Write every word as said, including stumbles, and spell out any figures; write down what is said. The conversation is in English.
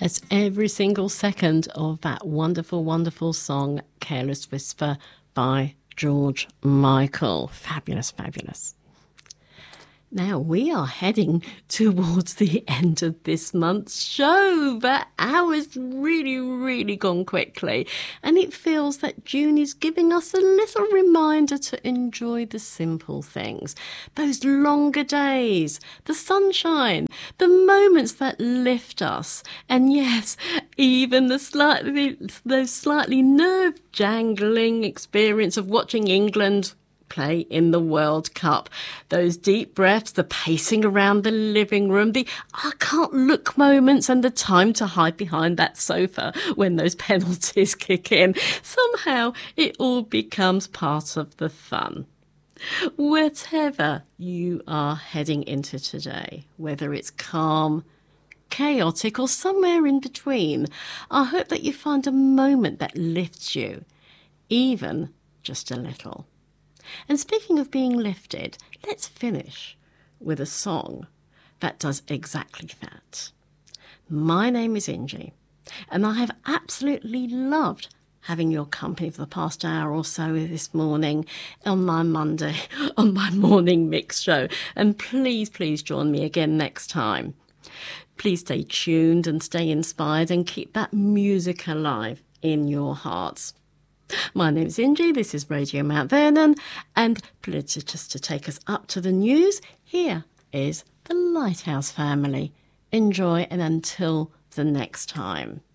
as every single second of that wonderful, wonderful song, Careless Whisper by George Michael. Fabulous, fabulous. Now, we are heading towards the end of this month's show. The hour's really, really gone quickly. And it feels that June is giving us a little reminder to enjoy the simple things. Those longer days, the sunshine, the moments that lift us. And yes, even the slightly, those slightly nerve-jangling experience of watching England play in the World Cup. Those deep breaths, the pacing around the living room, the I can't look moments, and the time to hide behind that sofa when those penalties kick in. Somehow it all becomes part of the fun. Whatever you are heading into today, whether it's calm, chaotic, or somewhere in between, I hope that you find a moment that lifts you, even just a little. And speaking of being lifted, let's finish with a song that does exactly that. My name is Ingie, and I have absolutely loved having your company for the past hour or so this morning on my Monday, on my morning mix show. And please, please join me again next time. Please stay tuned and stay inspired and keep that music alive in your hearts. My name's Ingie, this is Radio Mount Vernon, and just to take us up to the news, here is the Lighthouse Family. Enjoy, and until the next time.